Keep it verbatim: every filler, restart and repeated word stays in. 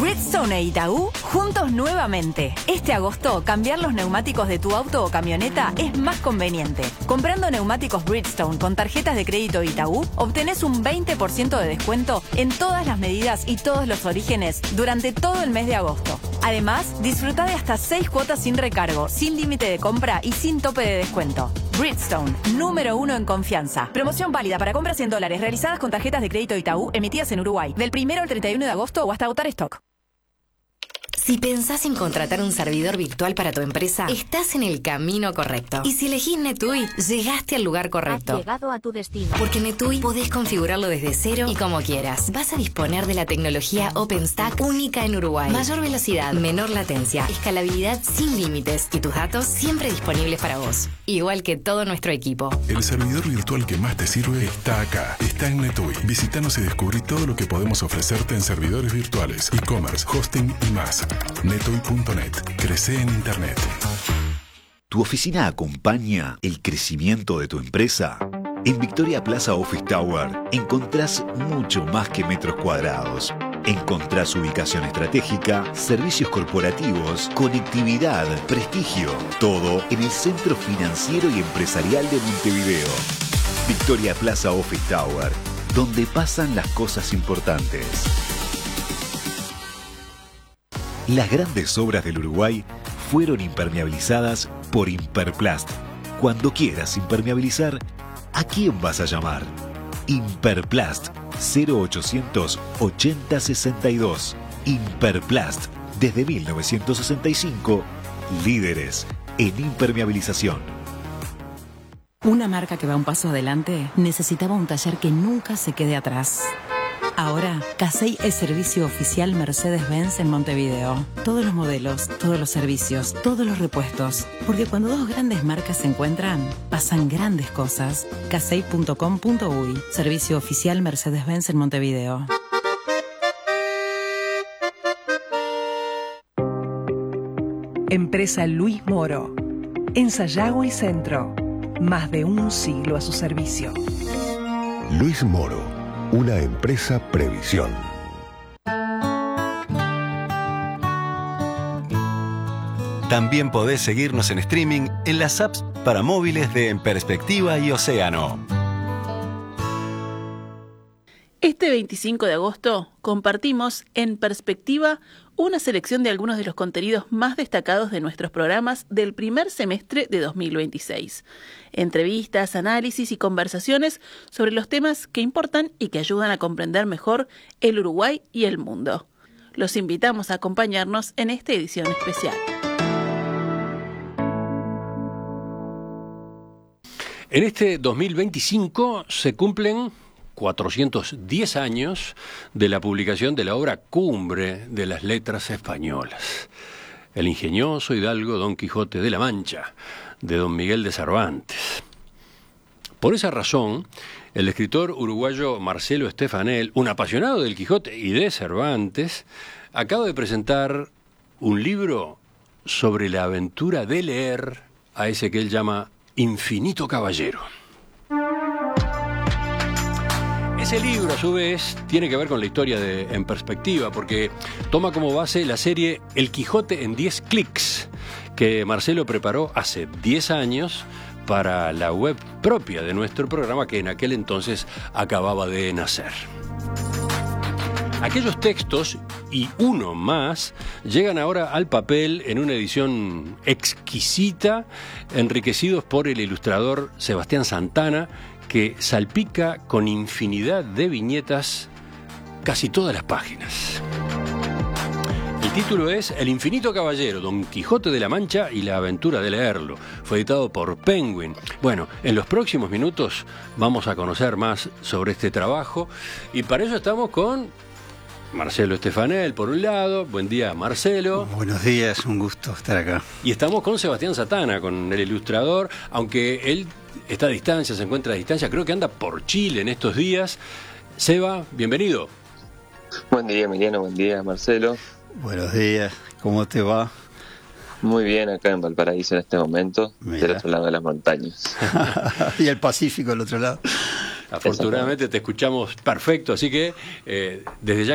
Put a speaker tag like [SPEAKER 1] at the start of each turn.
[SPEAKER 1] Bridgestone e Itaú, juntos nuevamente. Este agosto, cambiar los neumáticos de tu auto o camioneta es más conveniente. Comprando neumáticos Bridgestone con tarjetas de crédito Itaú, obtenés un veinte por ciento de descuento en todas las medidas y todos los orígenes durante todo el mes de agosto. Además, disfruta de hasta seis cuotas sin recargo, sin límite de compra y sin tope de descuento. Bridgestone, número uno en confianza. Promoción válida para compras en dólares realizadas con tarjetas de crédito Itaú emitidas en Uruguay, del primero al treinta y uno de agosto o hasta agotar stock.
[SPEAKER 2] Si pensás en contratar un servidor virtual para tu empresa, estás en el camino correcto. Y si elegís NetUI, llegaste al lugar correcto.
[SPEAKER 3] Has llegado a tu destino.
[SPEAKER 2] Porque en NetUI podés configurarlo desde cero y como quieras. Vas a disponer de la tecnología OpenStack única en Uruguay. Mayor velocidad, menor latencia, escalabilidad sin límites y tus datos siempre disponibles para vos. Igual que todo nuestro equipo.
[SPEAKER 4] El servidor virtual que más te sirve está acá. Está en NetUI. Visítanos y descubrí todo lo que podemos ofrecerte en servidores virtuales, e-commerce, hosting y más. netui punto net. Crece en Internet.
[SPEAKER 5] ¿Tu oficina acompaña el crecimiento de tu empresa? En Victoria Plaza Office Tower encontrás mucho más que metros cuadrados. Encontrás ubicación estratégica, servicios corporativos, conectividad, prestigio. Todo en el centro financiero y empresarial de Montevideo. Victoria Plaza Office Tower, donde pasan las cosas importantes. Las grandes obras del Uruguay fueron impermeabilizadas por Imperplast. Cuando quieras impermeabilizar, ¿a quién vas a llamar? Imperplast, cero ochocientos ochenta sesenta y dos. Imperplast, desde mil novecientos sesenta y cinco, líderes en impermeabilización.
[SPEAKER 6] Una marca que va un paso adelante necesitaba un taller que nunca se quede atrás. Ahora, Casey es servicio oficial Mercedes-Benz en Montevideo. Todos los modelos, todos los servicios, todos los repuestos. Porque cuando dos grandes marcas se encuentran, pasan grandes cosas. casey punto com punto uy, servicio oficial Mercedes-Benz en Montevideo.
[SPEAKER 7] Empresa Luis Moro. En Sayago y Centro. Más de un siglo a su servicio.
[SPEAKER 8] Luis Moro, una empresa Previsión.
[SPEAKER 9] También podés seguirnos en streaming en las apps para móviles de En Perspectiva y Océano.
[SPEAKER 10] Este veinticinco de agosto compartimos En Perspectiva una selección de algunos de los contenidos más destacados de nuestros programas del primer semestre de dos mil veintiséis. Entrevistas, análisis y conversaciones sobre los temas que importan y que ayudan a comprender mejor el Uruguay y el mundo. Los invitamos a acompañarnos en esta edición especial.
[SPEAKER 11] En este dos mil veinticinco se cumplen cuatrocientos diez años de la publicación de la obra cumbre de las letras españolas, el ingenioso hidalgo Don Quijote de la Mancha, de Don Miguel de Cervantes. Por esa razón, el escritor uruguayo Marcelo Stefanel, un apasionado del Quijote y de Cervantes, acaba de presentar un libro sobre la aventura de leer a ese que él llama Infinito Caballero. Ese libro, a su vez, tiene que ver con la historia de En Perspectiva, porque toma como base la serie El Quijote en diez clics, que Marcelo preparó hace diez años para la web propia de nuestro programa, que en aquel entonces acababa de nacer. Aquellos textos, y uno más, llegan ahora al papel en una edición exquisita, enriquecidos por el ilustrador Sebastián Santana, que salpica con infinidad de viñetas casi todas las páginas. El título es El Infinito Caballero, Don Quijote de la Mancha y la aventura de leerlo. Fue editado por Penguin. Bueno, en los próximos minutos vamos a conocer más sobre este trabajo y para eso estamos con Marcelo Stefanel, por un lado. Buen día, Marcelo.
[SPEAKER 12] Buenos días, un gusto estar acá.
[SPEAKER 11] Y estamos con Sebastián Santana, con el ilustrador, aunque él está a distancia, se encuentra a distancia, creo que anda por Chile en estos días. Seba, bienvenido.
[SPEAKER 13] Buen día, Emiliano, buen día, Marcelo.
[SPEAKER 12] Buenos días, ¿cómo te va?
[SPEAKER 13] Muy bien, acá en Valparaíso en este momento, Mira. Del otro lado de las montañas.
[SPEAKER 12] Y el Pacífico del otro lado.
[SPEAKER 11] Afortunadamente te escuchamos perfecto, así que eh, desde ya